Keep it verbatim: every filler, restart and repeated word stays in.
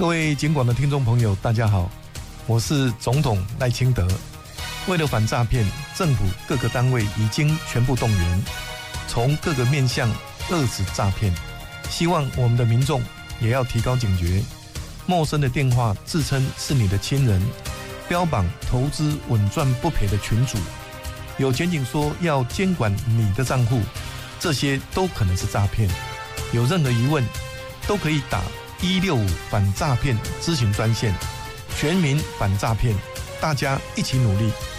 各位警广的听众朋友，大家好，我是总统赖清德。为了反诈骗，政府各个单位已经全部动员，从各个面向遏止诈骗。希望我们的民众也要提高警觉，陌生的电话自称是你的亲人，标榜投资稳赚不赔的群组，有检警说要监管你的账户，这些都可能是诈骗。有任何疑问，都可以打一六五反诈骗咨询专线，全民反诈骗，大家一起努力。